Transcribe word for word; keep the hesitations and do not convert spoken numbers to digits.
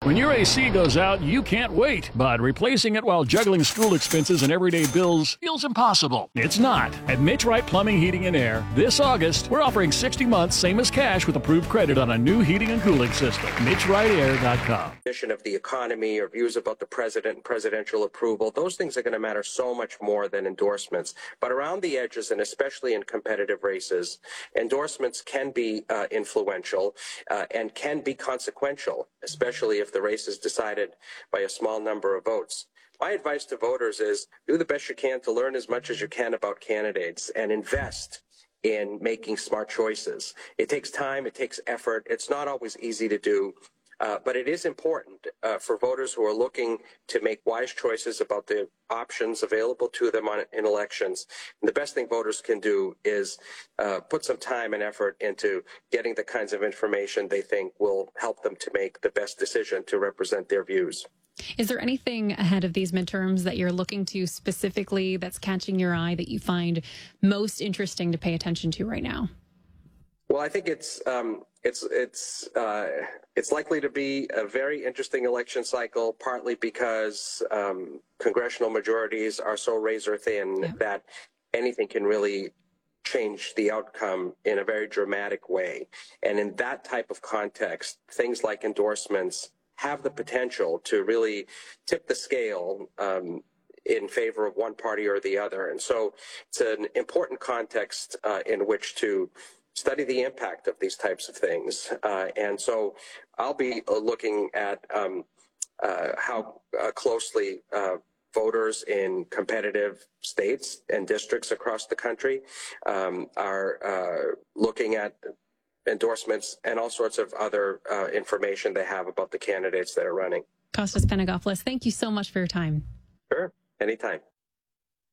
When your A C goes out, you can't wait, but replacing it while juggling school expenses and everyday bills feels impossible. It's not. At Mitch Wright Plumbing, Heating, and Air, this August, we're offering sixty months, same as cash, with approved credit on a new heating and cooling system. Mitch Wright Air dot com. Of the economy or views about the president and presidential approval, those things are going to matter so much more than endorsements. But around the edges, and especially in competitive races, endorsements can be uh, influential uh, and can be consequential, especially if the race is decided by a small number of votes. My advice to voters is do the best you can to learn as much as you can about candidates and invest in making smart choices. It takes time, it takes effort. It's not always easy to do. Uh, but it is important uh, for voters who are looking to make wise choices about the options available to them on, in elections. And the best thing voters can do is uh, put some time and effort into getting the kinds of information they think will help them to make the best decision to represent their views. Is there anything ahead of these midterms that you're looking to specifically that's catching your eye that you find most interesting to pay attention to right now? Well, I think it's um, it's it's uh, it's likely to be a very interesting election cycle, partly because um, congressional majorities are so razor thin yeah. that anything can really change the outcome in a very dramatic way. And in that type of context, things like endorsements have the potential to really tip the scale um, in favor of one party or the other. And so it's an important context uh, in which to study the impact of these types of things. Uh, and so I'll be uh, looking at um, uh, how uh, closely uh, voters in competitive states and districts across the country um, are uh, looking at endorsements and all sorts of other uh, information they have about the candidates that are running. Kostas Panagopoulos, thank you so much for your time. Sure, anytime.